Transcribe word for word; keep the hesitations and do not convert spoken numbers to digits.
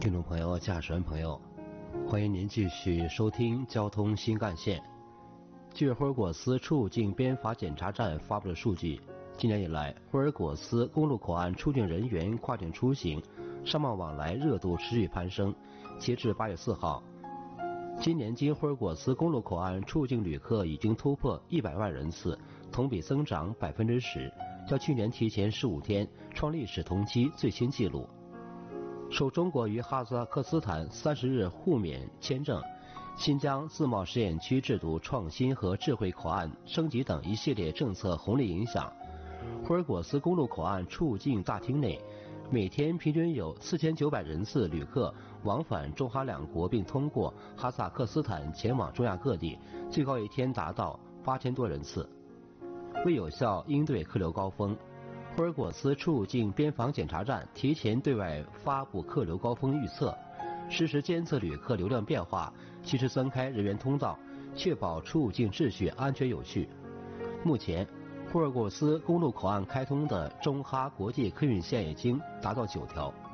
听众朋友、驾驶员朋友，欢迎您继续收听交通新干线。据霍尔果斯出入境边防检查站发布的数据，今年以来，霍尔果斯公路口岸出境人员跨境出行、商贸往来热度持续攀升。截至八月四号，今年经霍尔果斯公路口岸出境旅客已经突破一百万人次，同比增长百分之十，较去年提前十五天，创历史同期最新纪录。受中国与哈萨克斯坦三十日互免签证、新疆自贸试验区制度创新和智慧口岸升级等一系列政策红利影响，霍尔果斯公路口岸出入境大厅内每天平均有四千九百人次旅客往返中哈两国，并通过哈萨克斯坦前往中亚各地，最高一天达到八千多人次。为有效应对客流高峰，霍尔果斯出入境边防检查站提前对外发布客流高峰预测，实时监测旅客流量变化，及时增开人员通道，确保出入境秩序安全有序。目前，霍尔果斯公路口岸开通的中哈国际客运线已经达到九条。